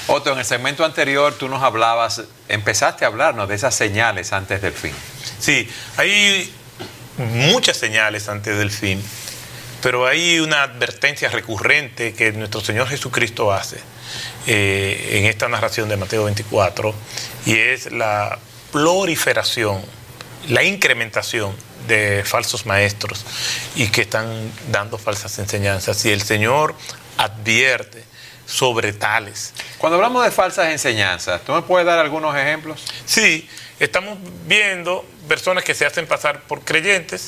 Otto, en el segmento anterior tú nos hablabas, empezaste a hablarnos de esas señales antes del fin. Sí, hay muchas señales antes del fin, pero hay una advertencia recurrente que nuestro Señor Jesucristo hace en esta narración de Mateo 24, y es la proliferación, la incrementación de falsos maestros y que están dando falsas enseñanzas, y el Señor advierte sobre tales. Cuando hablamos de falsas enseñanzas, ¿tú me puedes dar algunos ejemplos? Sí, estamos viendo personas que se hacen pasar por creyentes,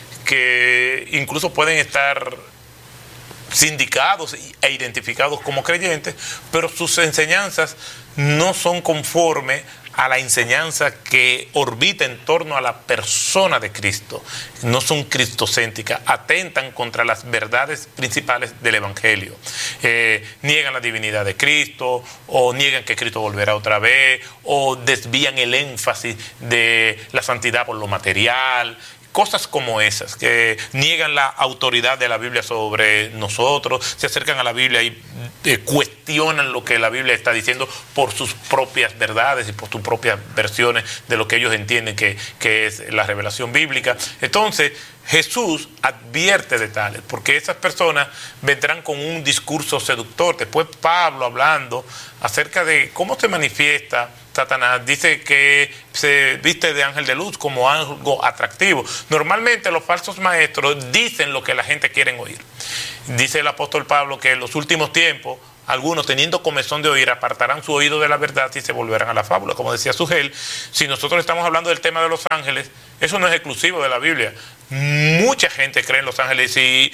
que incluso pueden estar sindicados e identificados como creyentes, pero sus enseñanzas no son conforme a la enseñanza que orbita en torno a la persona de Cristo. No son cristocéntricas, atentan contra las verdades principales del Evangelio. Niegan la divinidad de Cristo, o niegan que Cristo volverá otra vez, o desvían el énfasis de la santidad por lo material. Cosas como esas, que niegan la autoridad de la Biblia sobre nosotros, se acercan a la Biblia y cuestionan lo que la Biblia está diciendo por sus propias verdades y por sus propias versiones de lo que ellos entienden que es la revelación bíblica. Entonces, Jesús advierte de tales, porque esas personas vendrán con un discurso seductor. Después Pablo, hablando acerca de cómo se manifiesta Satanás, dice que se viste de ángel de luz como algo atractivo. Normalmente los falsos maestros dicen lo que la gente quiere oír. Dice el apóstol Pablo que en los últimos tiempos algunos, teniendo comezón de oír, apartarán su oído de la verdad y se volverán a la fábula. Como decía Sugel, si nosotros estamos hablando del tema de los ángeles, eso no es exclusivo de la Biblia. Mucha gente cree en los ángeles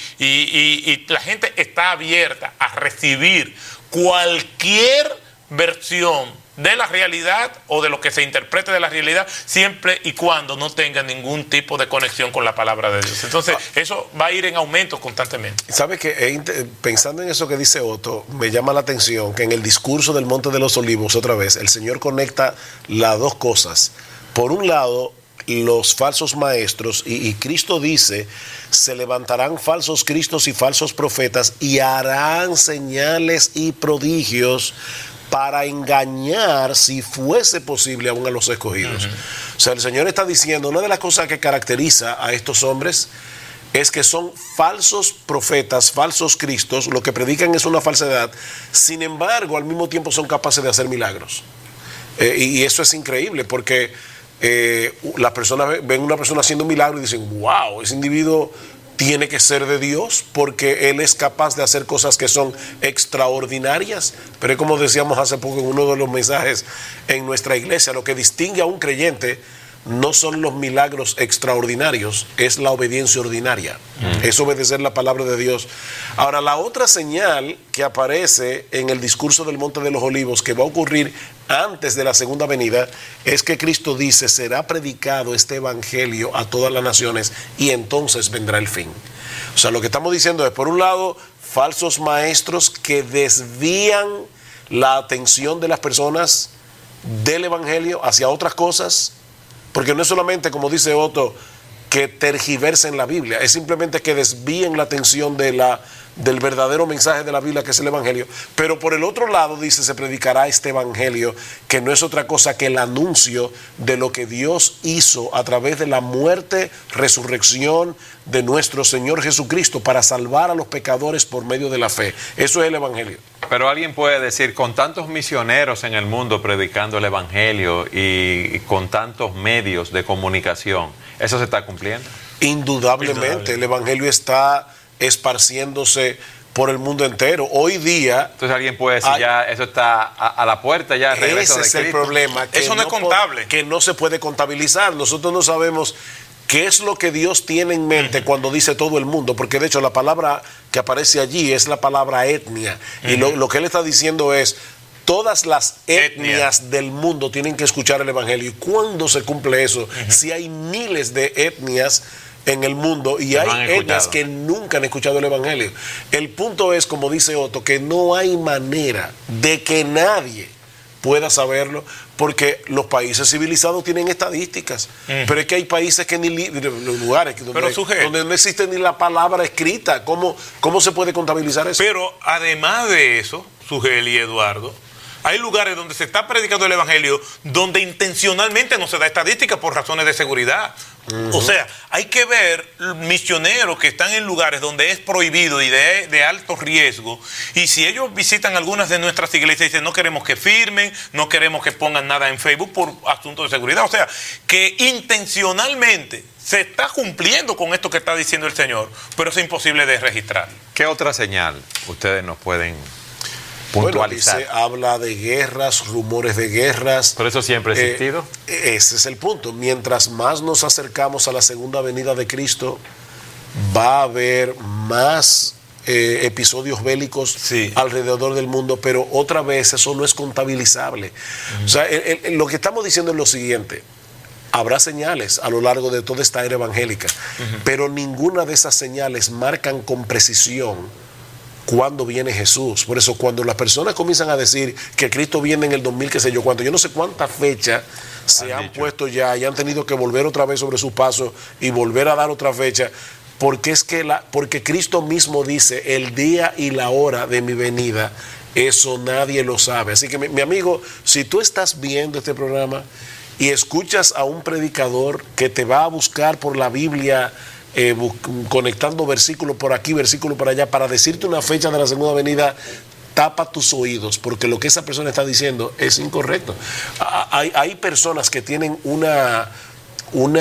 y la gente está abierta a recibir cualquier versión de la realidad o de lo que se interprete de la realidad, siempre y cuando no tenga ningún tipo de conexión con la palabra de Dios. Entonces, eso va a ir en aumento constantemente. ¿Sabe que pensando en eso que dice Otto, me llama la atención que en el discurso del Monte de los Olivos, otra vez, el Señor conecta las dos cosas? Por un lado, los falsos maestros, y Cristo dice, se levantarán falsos cristos y falsos profetas y harán señales y prodigios para engañar, si fuese posible, aún a los escogidos. O sea, el Señor está diciendo, una de las cosas que caracteriza a estos hombres es que son falsos profetas, falsos cristos, lo que predican es una falsedad, sin embargo, al mismo tiempo son capaces de hacer milagros. Y eso es increíble, porque las personas ven a una persona haciendo un milagro y dicen, wow, ese individuo tiene que ser de Dios, porque Él es capaz de hacer cosas que son extraordinarias. Pero es como decíamos hace poco en uno de los mensajes en nuestra iglesia, lo que distingue a un creyente no son los milagros extraordinarios, es la obediencia ordinaria. Es obedecer la palabra de Dios. Ahora, la otra señal que aparece en el discurso del Monte de los Olivos, que va a ocurrir antes de la segunda venida, es que Cristo dice, será predicado este evangelio a todas las naciones y entonces vendrá el fin. O sea, lo que estamos diciendo es, por un lado, falsos maestros que desvían la atención de las personas del evangelio hacia otras cosas, porque no es solamente, como dice Otto, que tergiversen la Biblia, es simplemente que desvíen la atención del verdadero mensaje de la Biblia, que es el evangelio. Pero por el otro lado, dice, se predicará este evangelio, que no es otra cosa que el anuncio de lo que Dios hizo a través de la muerte, resurrección de nuestro Señor Jesucristo para salvar a los pecadores por medio de la fe. Eso es el evangelio. Pero alguien puede decir, con tantos misioneros en el mundo predicando el evangelio y con tantos medios de comunicación, ¿eso se está cumpliendo? Indudablemente, el evangelio está esparciéndose por el mundo entero. Hoy día... Entonces alguien puede decir, ya eso está a la puerta, ya el regreso de Cristo. Ese es el problema. Que eso no es contable. Que no se puede contabilizar. Nosotros no sabemos qué es lo que Dios tiene en mente cuando dice todo el mundo, porque de hecho la palabra que aparece allí es la palabra etnia. Y lo que él está diciendo es, todas las etnias del mundo tienen que escuchar el evangelio. ¿Y cuándo se cumple eso? Si hay miles de etnias en el mundo y hay etnias que nunca han escuchado el evangelio. El punto es, como dice Otto, que no hay manera de que nadie pueda saberlo, porque los países civilizados tienen estadísticas, pero es que hay países que ni lugares donde no existe ni la palabra escrita. ¿Cómo se puede contabilizar eso? Pero además de eso, Sugel y Eduardo, Hay lugares donde se está predicando el evangelio donde intencionalmente no se da estadística por razones de seguridad. O sea, hay que ver misioneros que están en lugares donde es prohibido y de alto riesgo, y si ellos visitan algunas de nuestras iglesias y dicen no queremos que firmen, no queremos que pongan nada en Facebook por asuntos de seguridad. O sea, que intencionalmente se está cumpliendo con esto que está diciendo el Señor, pero es imposible de registrar. ¿Qué otra señal ustedes nos pueden Bueno, puntualizar? se habla de guerras, rumores de guerras. ¿Pero eso siempre ha existido? Ese es el punto. Mientras más nos acercamos a la segunda venida de Cristo, va a haber más episodios bélicos Sí. alrededor del mundo, pero otra vez eso no es contabilizable. O sea, lo que estamos diciendo es lo siguiente. Habrá señales a lo largo de toda esta era evangélica, pero ninguna de esas señales marcan con precisión cuándo viene Jesús. Por eso cuando las personas comienzan a decir que Cristo viene en el 2000, qué sé yo cuánto, yo no sé cuántas fechas se han puesto ya y han tenido que volver otra vez sobre sus pasos y volver a dar otra fecha, porque es que porque Cristo mismo dice el día y la hora de mi venida, eso nadie lo sabe. Así que mi amigo, si tú estás viendo este programa y escuchas a un predicador que te va a buscar por la Biblia, conectando versículos por aquí, versículos por allá, para decirte una fecha de la segunda venida, tapa tus oídos, porque lo que esa persona está diciendo es incorrecto. Hay personas que tienen un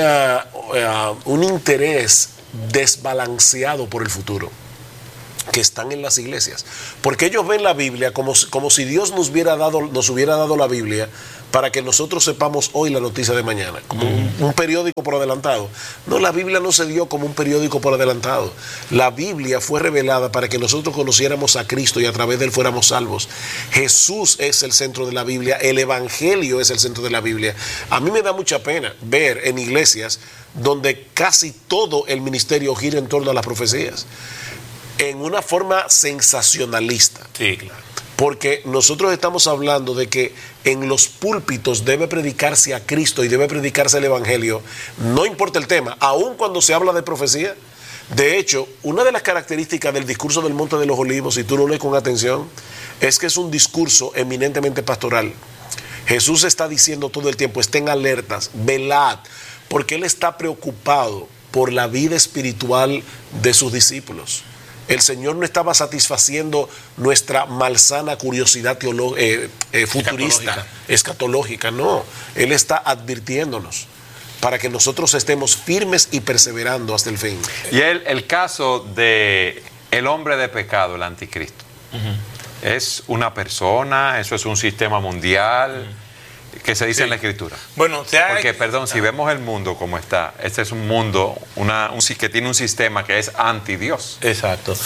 interés desbalanceado por el futuro, que están en las iglesias, porque ellos ven la Biblia como si Dios nos hubiera dado la Biblia para que nosotros sepamos hoy la noticia de mañana, como un periódico por adelantado. No, la Biblia no se dio como un periódico por adelantado. La Biblia fue revelada para que nosotros conociéramos a Cristo y a través de él fuéramos salvos. Jesús es el centro de la Biblia, el Evangelio es el centro de la Biblia. A mí me da mucha pena ver en iglesias donde casi todo el ministerio gira en torno a las profecías, en una forma sensacionalista. Sí, claro. Porque nosotros estamos hablando de que en los púlpitos debe predicarse a Cristo y debe predicarse el Evangelio, no importa el tema, aun cuando se habla de profecía. De hecho, una de las características del discurso del Monte de los Olivos, si tú lo lees con atención, es que es un discurso eminentemente pastoral. Jesús está diciendo todo el tiempo, estén alertas, velad, porque Él está preocupado por la vida espiritual de sus discípulos. El Señor no estaba satisfaciendo nuestra malsana curiosidad futurista, escatológica, no. Él está advirtiéndonos para que nosotros estemos firmes y perseverando hasta el fin. Y el caso de el hombre de pecado, el anticristo, ¿es una persona? ¿Eso es un sistema mundial? ¿Qué se dice en la Escritura? Bueno, porque, perdón, si vemos el mundo como está, este es un mundo que tiene un sistema que es anti-Dios. Exacto.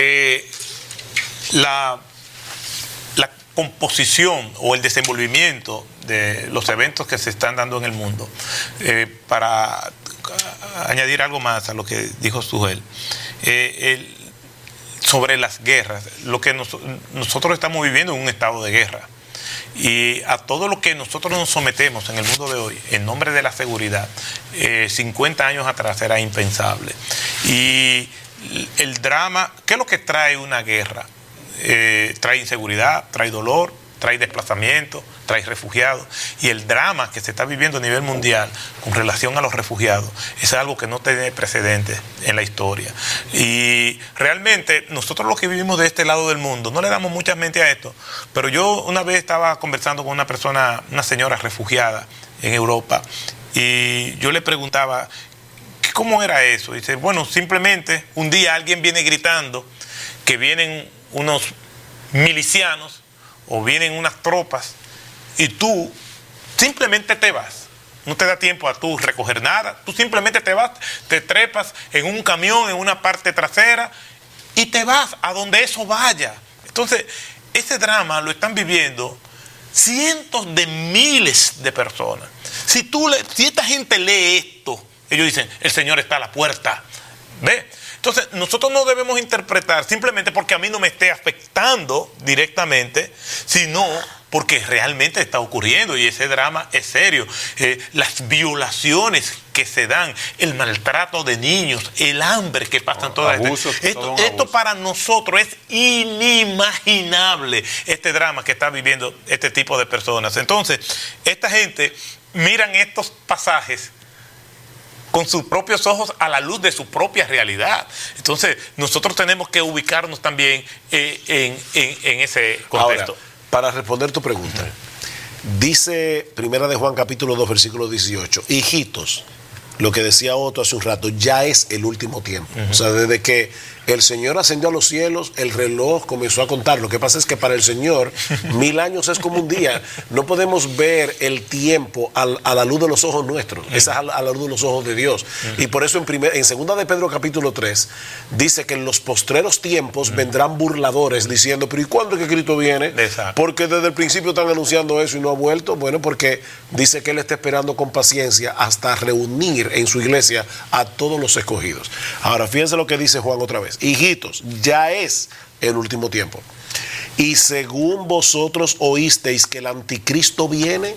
La composición o el desenvolvimiento de los eventos que se están dando en el mundo, para añadir algo más a lo que dijo Sujel, sobre las guerras, lo que nosotros estamos viviendo en un estado de guerra. Y a todo lo que nosotros nos sometemos en el mundo de hoy, en nombre de la seguridad, 50 años atrás era impensable. Y el drama, ¿qué es lo que trae una guerra? Trae inseguridad, trae dolor, trae desplazamiento, trae refugiados. Y el drama que se está viviendo a nivel mundial con relación a los refugiados es algo que no tiene precedentes en la historia. Y realmente nosotros los que vivimos de este lado del mundo no le damos mucha mente a esto. Pero yo una vez estaba conversando con una persona, una señora refugiada en Europa, y yo le preguntaba ¿cómo era eso? Y dice, bueno, simplemente un día alguien viene gritando que vienen unos milicianos o vienen unas tropas y tú simplemente te vas. No te da tiempo a tú recoger nada. Tú simplemente te vas, te trepas en un camión, en una parte trasera y te vas a donde eso vaya. Entonces, ese drama lo están viviendo cientos de miles de personas. Si esta gente lee esto, ellos dicen, el Señor está a la puerta. ¿Ve? Entonces, nosotros no debemos interpretar simplemente porque a mí no me esté afectando directamente, sino porque realmente está ocurriendo y ese drama es serio. Las violaciones que se dan, el maltrato de niños, el hambre que pasan todas esto para nosotros es inimaginable, este drama que está viviendo este tipo de personas. Entonces, esta gente miran estos pasajes con sus propios ojos a la luz de su propia realidad. Entonces, nosotros tenemos que ubicarnos también en ese contexto. Ahora, para responder tu pregunta, dice Primera de Juan capítulo 2, versículo 18, hijitos, lo que decía Otto hace un rato, ya es el último tiempo. O sea, desde que el Señor ascendió a los cielos, el reloj comenzó a contar. Lo que pasa es que para el Señor 1000 años es como un día. No podemos ver el tiempo a la luz de los ojos nuestros. Esa es a la luz de los ojos de Dios. Y por eso en segunda de Pedro capítulo 3 dice que en los postreros tiempos vendrán burladores diciendo, pero ¿y cuándo es que Cristo viene? Exacto. Porque desde el principio están anunciando eso y no ha vuelto. Bueno, porque dice que Él está esperando con paciencia hasta reunir en su iglesia a todos los escogidos. Ahora, fíjense lo que dice Juan otra vez. Hijitos, ya es el último tiempo. Y según vosotros oísteis que el anticristo viene,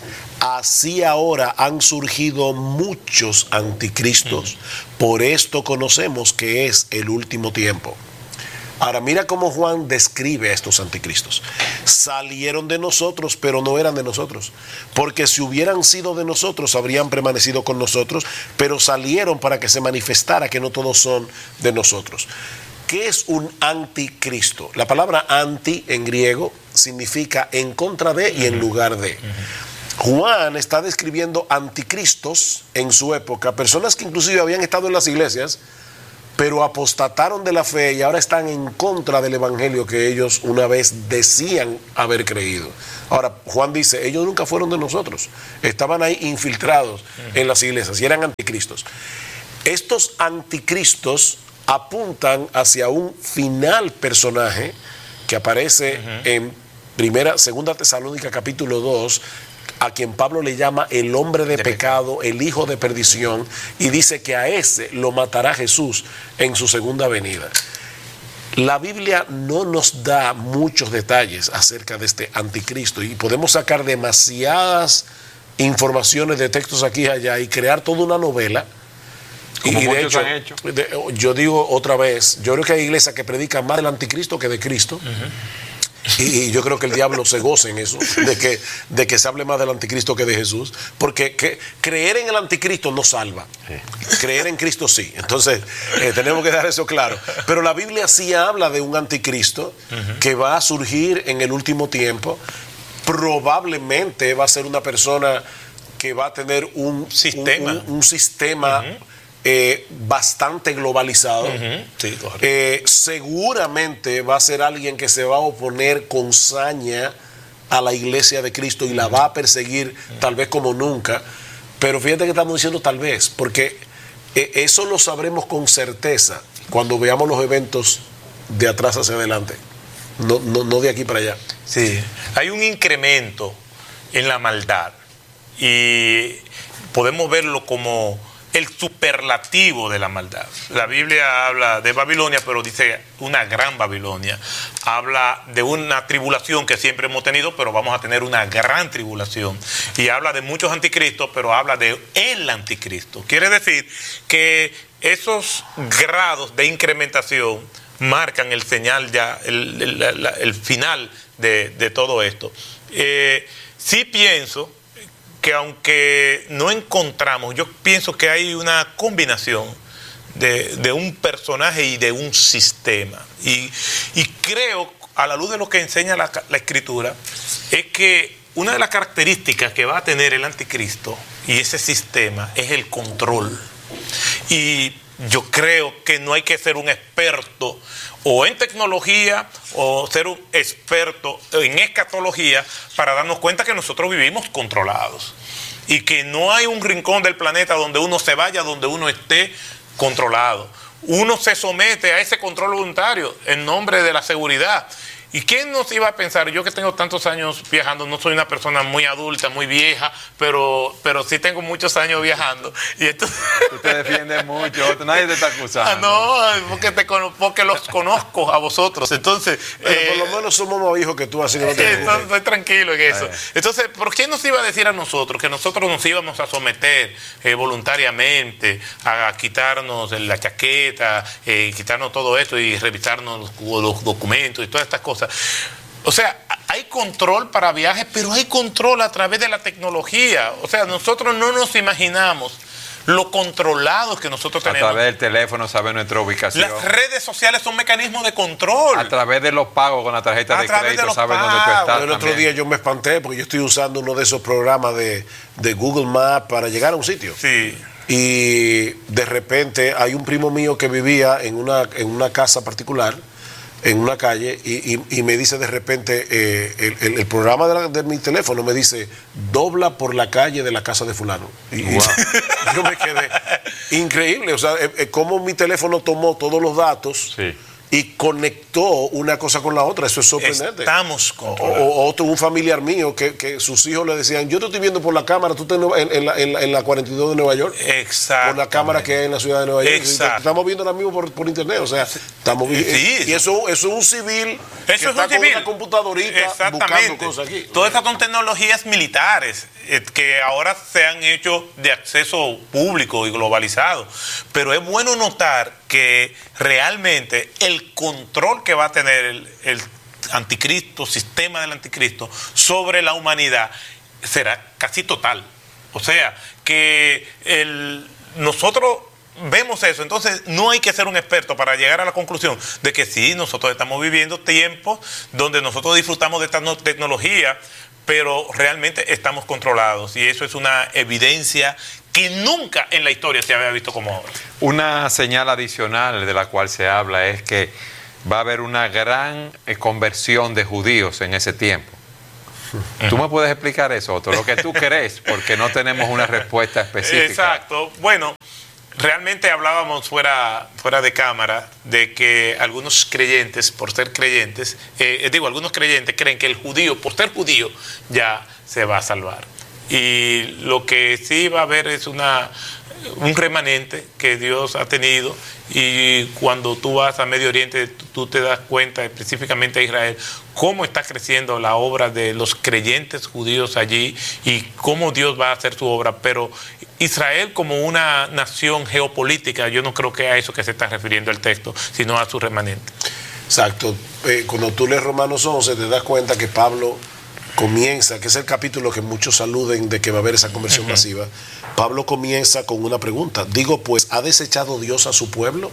así ahora han surgido muchos anticristos. Por esto conocemos que es el último tiempo. Ahora mira cómo Juan describe a estos anticristos. Salieron de nosotros, pero no eran de nosotros. Porque si hubieran sido de nosotros, habrían permanecido con nosotros, pero salieron para que se manifestara que no todos son de nosotros. ¿Qué es un anticristo? La palabra anti en griego significa en contra de y en lugar de. Juan está describiendo anticristos en su época, personas que inclusive habían estado en las iglesias, pero apostataron de la fe y ahora están en contra del evangelio que ellos una vez decían haber creído. Ahora, Juan dice, ellos nunca fueron de nosotros, estaban ahí infiltrados en las iglesias y eran anticristos. Estos anticristos apuntan hacia un final personaje que aparece en segunda Tesalónica capítulo 2, a quien Pablo le llama el hombre de pecado, el hijo de perdición, y dice que a ese lo matará Jesús en su segunda venida. La Biblia no nos da muchos detalles acerca de este anticristo y podemos sacar demasiadas informaciones de textos aquí y allá y crear toda una novela. Como y de muchos hecho, han hecho. Yo digo otra vez, yo creo que hay iglesias que predican más del anticristo que de Cristo. Y yo creo que el diablo se goza en eso, de que se hable más del anticristo que de Jesús, porque creer en el anticristo no salva, creer en Cristo sí. Entonces tenemos que dejar eso claro. Pero la Biblia sí habla de un anticristo que va a surgir en el último tiempo. Probablemente va a ser una persona que va a tener un sistema bastante globalizado. Sí, seguramente va a ser alguien que se va a oponer con saña a la iglesia de Cristo y la va a perseguir tal vez como nunca. Pero fíjate que estamos diciendo tal vez, porque eso lo sabremos con certeza cuando veamos los eventos de atrás hacia adelante, no de aquí para allá. Sí, hay un incremento en la maldad y podemos verlo como el superlativo de la maldad. La Biblia habla de Babilonia, pero dice una gran Babilonia. Habla de una tribulación que siempre hemos tenido, pero vamos a tener una gran tribulación. Y habla de muchos anticristos, pero habla de el anticristo. Quiere decir que esos grados de incrementación marcan el señal ya, el final de todo esto. Sí pienso que aunque no encontramos, yo pienso que hay una combinación de un personaje y de un sistema. Y creo, a la luz de lo que enseña la Escritura, es que una de las características que va a tener el anticristo y ese sistema es el control. Y yo creo que no hay que ser un experto o en tecnología o ser un experto en escatología para darnos cuenta que nosotros vivimos controlados y que no hay un rincón del planeta donde uno se vaya, donde uno esté controlado. Uno se somete a ese control voluntario en nombre de la seguridad ¿Y quién nos iba a pensar? Yo que tengo tantos años viajando, no soy una persona muy adulta, muy vieja, pero sí tengo muchos años viajando. Y entonces... Tú te defiendes mucho, nadie te está acusando. No, porque los conozco a vosotros. Entonces... Pero por lo menos somos más viejos que tú, así que no te preocupes. Estoy tranquilo en eso. Entonces, ¿por qué nos iba a decir a nosotros que nosotros nos íbamos a someter voluntariamente a quitarnos la chaqueta, quitarnos todo esto y revisarnos los documentos y todas estas cosas? O sea, hay control para viajes, pero hay control a través de la tecnología. O sea, nosotros no nos imaginamos lo controlados que nosotros tenemos. A través del teléfono saber nuestra ubicación. Las redes sociales son mecanismos de control. A través de los pagos con la tarjeta de crédito saben dónde tú estás. El otro día yo me espanté porque yo estoy usando uno de esos programas de Google Maps para llegar a un sitio. Sí. Y de repente hay un primo mío que vivía en una casa particular, en una calle, y me dice de repente, el programa de mi teléfono me dice, dobla por la calle de la casa de fulano. Y wow. Yo me quedé increíble, o sea, cómo mi teléfono tomó todos los datos. Sí. Y conectó una cosa con la otra, eso es sorprendente. Estamos controlados. Otro, un familiar mío, que sus hijos le decían, yo te estoy viendo por la cámara, tú estás en la 42 de Nueva York. Exacto. Por la cámara que hay en la ciudad de Nueva York. Exacto. Estamos viendo ahora mismo por internet, o sea, estamos viendo. Sí, y eso es un civil que eso está es un civil. con una computadorita buscando cosas aquí. Todas estas son tecnologías militares que ahora se han hecho de acceso público y globalizado. Pero es bueno notar que realmente el control que va a tener el anticristo, sistema del anticristo, sobre la humanidad será casi total. O sea, que nosotros vemos eso, entonces no hay que ser un experto para llegar a la conclusión de que sí, nosotros estamos viviendo tiempos donde nosotros disfrutamos de esta tecnología, pero realmente estamos controlados, y eso es una evidencia que nunca en la historia se había visto como ahora. Una señal adicional de la cual se habla es que va a haber una gran conversión de judíos en ese tiempo. ¿Tú me puedes explicar eso, Otto? Lo que tú crees, porque no tenemos una respuesta específica. Exacto. Bueno, realmente hablábamos fuera de cámara de que algunos creyentes, por ser creyentes, algunos creyentes creen que el judío, por ser judío, ya se va a salvar. Y lo que sí va a haber es un remanente que Dios ha tenido, y cuando tú vas a Medio Oriente tú te das cuenta, específicamente a Israel, cómo está creciendo la obra de los creyentes judíos allí y cómo Dios va a hacer su obra. Pero Israel como una nación geopolítica, yo no creo que a eso que se está refiriendo el texto, sino a su remanente. Exacto. Cuando tú lees Romanos 11 te das cuenta que Pablo comienza, que es el capítulo que muchos aluden de que va a haber esa conversión masiva. Pablo comienza con una pregunta. Digo, pues, ¿ha desechado Dios a su pueblo?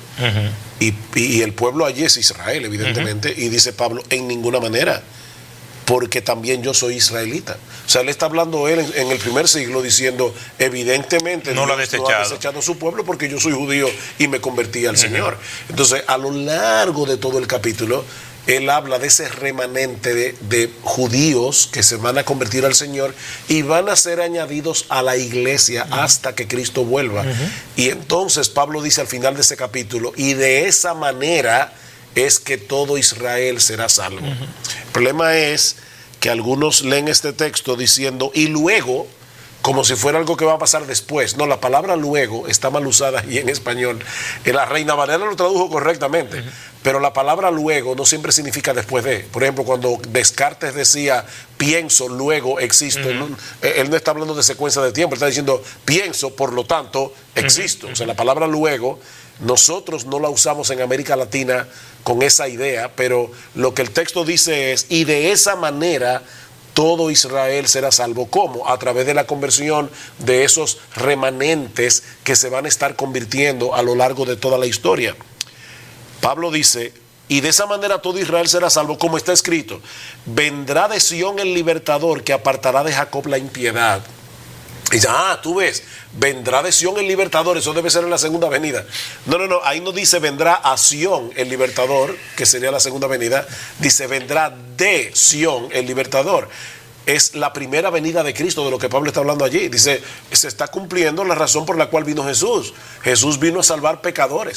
Y el pueblo allí es Israel, evidentemente. Y dice Pablo, en ninguna manera, porque también yo soy israelita. O sea, él está hablando en el primer siglo diciendo, evidentemente no lo ha Dios desechado. No ha desechado a su pueblo porque yo soy judío y me convertí al Señor. Entonces, a lo largo de todo el capítulo, él habla de ese remanente de judíos que se van a convertir al Señor y van a ser añadidos a la iglesia hasta que Cristo vuelva. Y entonces Pablo dice al final de ese capítulo, y de esa manera es que todo Israel será salvo. El problema es que algunos leen este texto diciendo, y luego, como si fuera algo que va a pasar después. No, la palabra luego está mal usada y en español. La Reina Valera lo tradujo correctamente, pero la palabra luego no siempre significa después de. Por ejemplo, cuando Descartes decía pienso, luego existo, él no está hablando de secuencia de tiempo, él está diciendo pienso, por lo tanto existo. O sea, la palabra luego nosotros no la usamos en América Latina con esa idea, pero lo que el texto dice es, y de esa manera todo Israel será salvo. ¿Cómo? A través de la conversión de esos remanentes que se van a estar convirtiendo a lo largo de toda la historia. Pablo dice, y de esa manera todo Israel será salvo, como está escrito, vendrá de Sión el libertador que apartará de Jacob la impiedad. Y dice, tú ves, vendrá de Sión el libertador, eso debe ser en la segunda venida. No, ahí no dice vendrá a Sión el libertador, que sería la segunda venida, dice vendrá de Sión el libertador. Es la primera venida de Cristo de lo que Pablo está hablando allí. Dice, se está cumpliendo la razón por la cual vino Jesús. Jesús vino a salvar pecadores.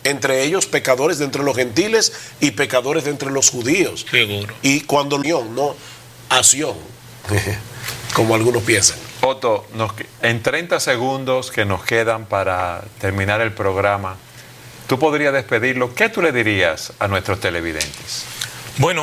entre ellos pecadores de entre los gentiles y pecadores de entre los judíos. Seguro. Y cuando no acción, como algunos piensan. Otto, en 30 segundos que nos quedan para terminar el programa, tú podrías despedirlo. ¿Qué tú le dirías a nuestros televidentes? Bueno,